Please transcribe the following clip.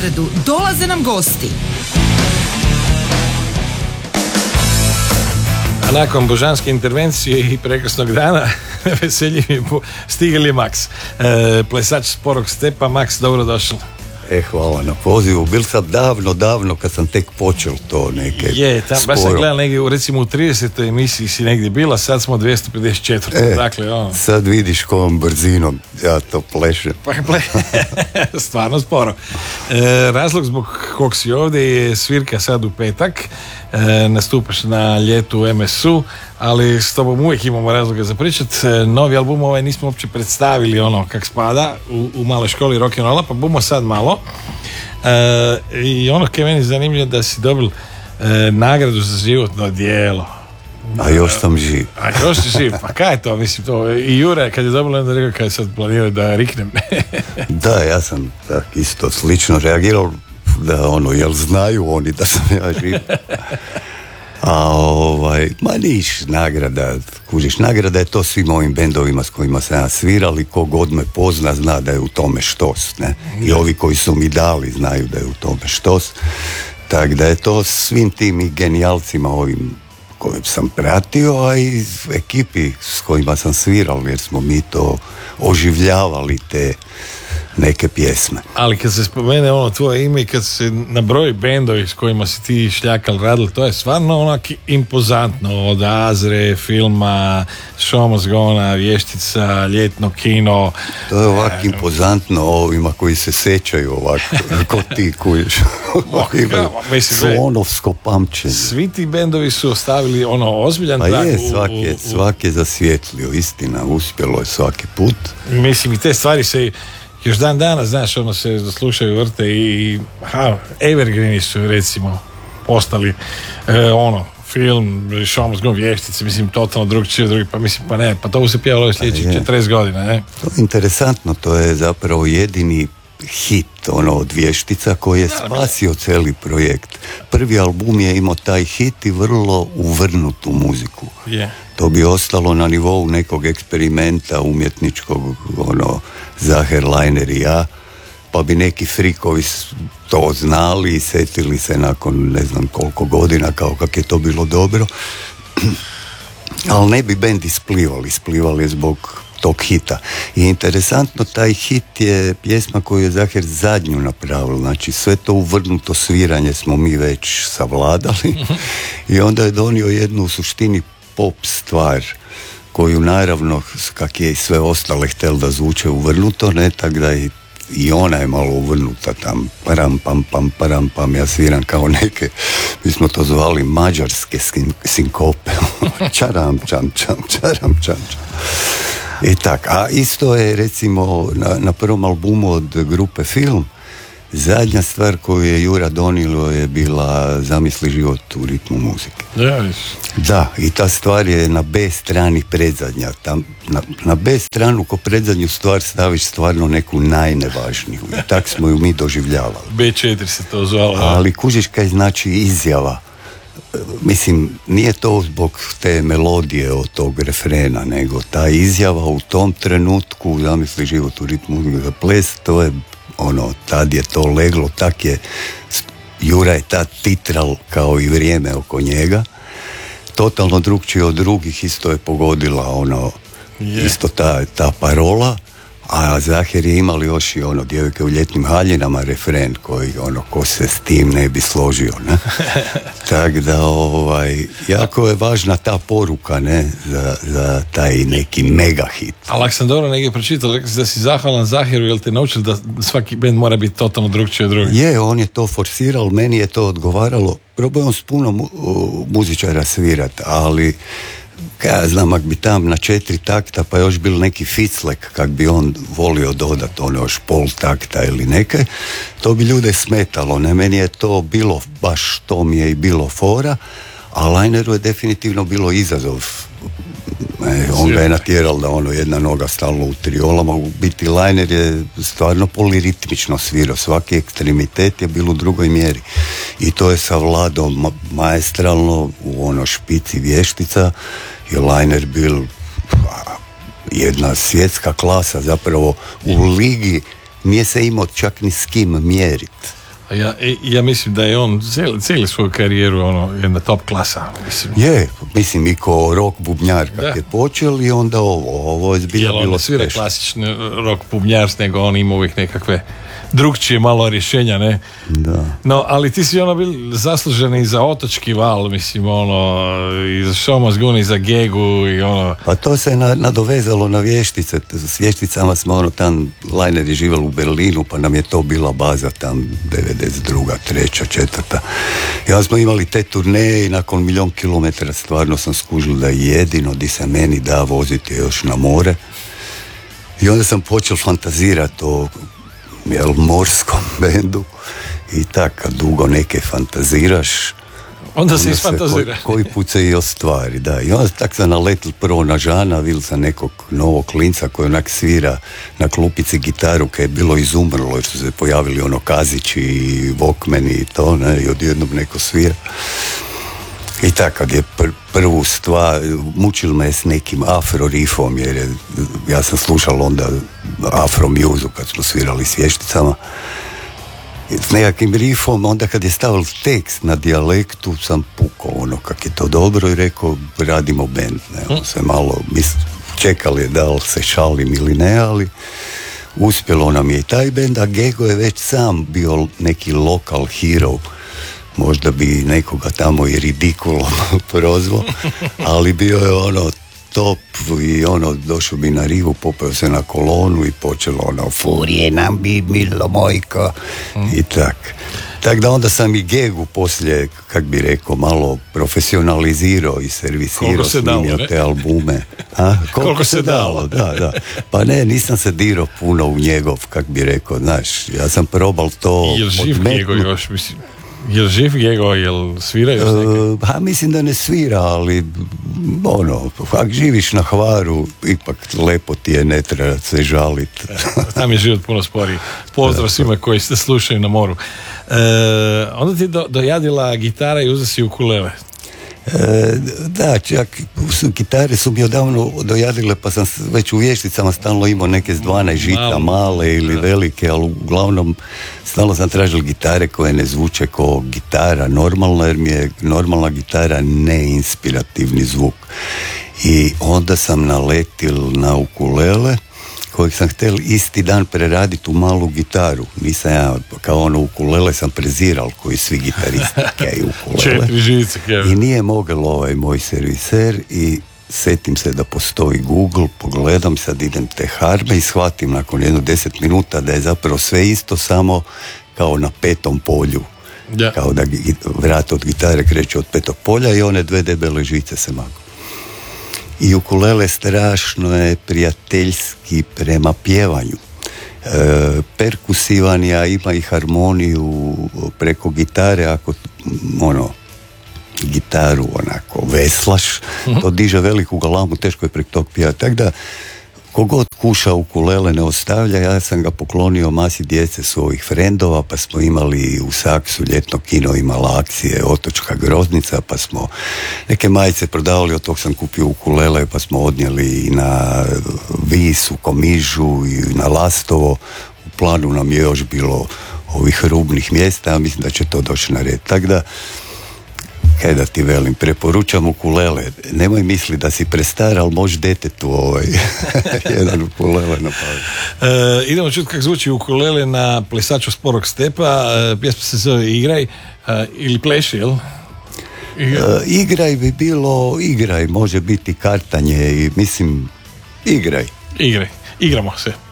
sredu dolaze nam gosti. A nakon božanske intervencije i prekrasnog dana veselji mi stigli je Maks, plesač sporog stepa. Maks, dobrodošao. Hvala na pozivu. Bil sam davno kad sam tek počel to neke baš sam gledal negdje, recimo u 30. emisiji si negdje bila, sad smo 254. Dakle, sad vidiš kojom brzinom ja to plešem. Stvarno sporo. Razlog zbog kog si ovdje je svirka sad u petak. Nastupaš na ljetu u MS-u, ali s tobom uvijek imamo razloga za pričat. Novi album nismo uopće predstavili kak spada u maloj školi rock'n'rolla, pa bumo sad malo. I kaj je meni zanimljivo da si dobil nagradu za životno djelo. A još sam živ. Pa kaj je to? Mislim, to i Jure kad je dobilo, onda rekao kaj sad planirao da riknem. Da, ja sam tak isto slično reagirao, da jel znaju oni da sam ja živ. Ma niš, nagrada je to svim ovim bendovima s kojima sam ja sviral i kogod me pozna zna da je u tome štos, ne? I ovi koji su mi dali znaju da je u tome štos. Tako da je to svim tim i genijalcima ovim kojim sam pratio, a i ekipi s kojima sam sviral, jer smo mi to oživljavali te neke pjesme. Ali kad se spomene tvoje ime i kad se nabroji bendovi s kojima si ti šljakal radil, to je stvarno onak impozantno, od Azre, filma, Šomozgona, Vještica, Ljetno kino. To je ovak impozantno ovima koji se sećaju ovako, ko ti kuješ. Slonovsko pamćenje. Svi ti bendovi su ostavili ozbiljan trag. Pa je, svaki je zasvjetlio, istina, uspjelo je svaki put. Mislim, i te stvari se još dan danas, znaš, se slušaju, vrte i evergreeni su, recimo, ostali, film, Šomozgon, Vještice, mislim, totalno drugi, pa mislim, pa to se pjevalo sljedećih 40 godina, ne? To je interesantno, to je zapravo jedini hit, od Vještica koji je spasio cijeli projekt. Prvi album je imao taj hit i vrlo uvrnutu muziku. To bi ostalo na nivou nekog eksperimenta umjetničkog, Zaher, Lajner i ja, pa bi neki frikovi to znali i setili se nakon ne znam koliko godina kao kak je to bilo dobro. Ali ne bi bend isplivali zbog tog hita. I interesantno, taj hit je pjesma koju je Zaher zadnju napravila, znači sve to uvrnuto sviranje smo mi već savladali i onda je donio jednu u suštini pop stvar koju naravno, kak je i sve ostale htjel da zvuče uvrnuto, ne, tak da i ona je malo uvrnuta tam, param pam, ja sviram kao neke, mi smo to zvali mađarske sinkope, čaram čam. I tak, a isto je recimo na prvom albumu od grupe Film, zadnja stvar koju je Jura donilo je bila Zamisli život u ritmu muzike. Da, i ta stvar je na B strani predzadnja. Na B stranu ko predzadnju stvar staviš stvarno neku najnevažniju. I tak smo ju mi doživljavali. B4 se to zvalo. Ali kužiš kaj znači izjava. Mislim, nije to zbog te melodije od tog refrena, nego ta izjava u tom trenutku, Zamisli život u ritmu muzike za ples, to je tad je to leglo, tak je Jura je tad titral kao i vrijeme oko njega, totalno drugčije od drugih, isto je pogodila isto ta parola, a Zaher je imali još i Djevojke u ljetnim haljinama refren koji ko se s tim ne bi složio, ne? Tako da jako je važna ta poruka, ne, za taj neki mega hit. Ali ako sam dobro negdje pročitao, rekao si da si zahvalan Zaheru, jel te naučili da svaki band mora biti totalno drugčiji od drugih? Je, on je to forsirao, meni je to odgovaralo, probao s puno muzičara svirat, ali ja znam, ak bi tam na 4 takta pa još bil neki ficlek kak bi on volio dodat još pol takta ili neke, to bi ljude smetalo, ne, meni je to bilo, baš to mi je i bilo fora, a Lajneru je definitivno bilo izazov. On ga je natjeral da jedna noga stalno u triolama, u biti Lajner je stvarno poliritmično svirao, svaki ekstremitet je bil u drugoj mjeri i to je savladao maestralno u špici Vještica, je Lajner bil jedna svjetska klasa, zapravo u ligi nije se imao čak ni s kim mjerit. Ja mislim da je on cijeli svoju karijeru jedna top klasa. Mislim i ko rock bubnjar kad je počeo i onda ovo je zbilja bilo on svira klasični rock bubnjar, nego on ima uvijek nekakve drugčije malo rješenja, ne? Da. No, ali ti si bil zaslužen i za Otočki val, mislim, i za Šomazgun, i za Gegu, i Pa to se nadovezalo na vještice. S vješticama smo tam, Lajner je živjel u Berlinu, pa nam je to bila baza tam 92. 3. 4. I onda smo imali te turneje i nakon 1.000.000 kilometara stvarno sam skužil da je jedino di se meni da voziti još na more. I onda sam počeo fantazirati o morskom bendu i tako, kad dugo neke fantaziraš onda se isfantazira. Koji put se i ostvari, da. I onda tak sam naletil prvo na Žana, vidjel sam nekog novog klinca koji onak svira na klupici gitaru kad je bilo izumrlo jer su se pojavili Kazići i Walkmani i to, ne, i odjednom neko svira. I tako, kad je prvu stvar, mučil me s nekim afro riffom, jer ja sam slušal onda afro muzu kad smo svirali s vješticama. S nekakvim riffom, onda kad je stavil tekst na dijalektu, sam pukao kak je to dobro i rekao, radimo band. Se malo čekali da li se šalim ili ne, ali uspjelo nam je i taj band, a Gego je već sam bio neki local hero. Možda bi nekoga tamo i ridikulom prozvao, ali bio je top i došao bi na rivu, popeo se na kolonu i počelo furije nam bi milo mojko i tak. Tako da onda sam i Gegu poslije, kak bi rekao, malo profesionalizirao i servisirao, snimio te albume. Koliko se dalo, da. Pa ne, nisam se dirao puno u njegov, kak bi rekao, znaš, ja sam probal to. Jel živ Gego još, mislim? Jel živ Gego, jel svira još neke? Mislim da ne svira, ali ako živiš na Hvaru, ipak lepo ti je, ne treba se žaliti. Tam je život puno sporiji. Pozdrav svima koji ste slušaju na moru. Onda ti dojadila gitara i uzeo si ukulele. Da, čak gitare su mi odavno dojadile, pa sam već u vješticama stalno imao neke s 12 žita, male ili velike, ali uglavnom stalno sam tražil gitare koje ne zvuče kao gitara normalna, jer mi je normalna gitara neinspirativni zvuk. I onda sam naletil na ukulele kojeg sam htjel isti dan preraditi u malu gitaru. Nisam ja, kao ukulele sam preziral koji svi gitaristi kaju ukulele. 4 žice, i nije mogel ovaj moj serviser i setim se da postoji Google, pogledam, sad idem te harme i shvatim nakon 10 minuta da je zapravo sve isto, samo kao na 5. polju. Ja. Kao da vrat od gitare kreće od 5. polja i one 2 debele žice se magu. I ukulele strašno je prijateljski prema pjevanju. Perkusivan, ja ima i harmoniju preko gitare, ako gitaru onako veslaš, to diže veliku galamu, teško je preko tog pjevati. Tako da, kogod kuša ukulele ne ostavlja, ja sam ga poklonio masi djece svojih frendova, pa smo imali u Saksu ljetno kino, imala akcije Otočka groznica, pa smo neke majice prodavali, od tog sam kupio ukulele, pa smo odnijeli i na Vis, u Komižu i na Lastovo. U planu nam je još bilo ovih rubnih mjesta, a mislim da će to doći na red. Tako da, kaj da ti velim, preporučam ukulele. Nemoj misli da si prestar, ali možeš detetu jedan ukulele napraviti. Idemo čuti kako zvuči ukulele na Plesaču sporog stepa. Pjesma se zove Igraj ili Pleši, jel? Igraj bi bilo, igraj, može biti kartanje i mislim, igraj. Igramo se.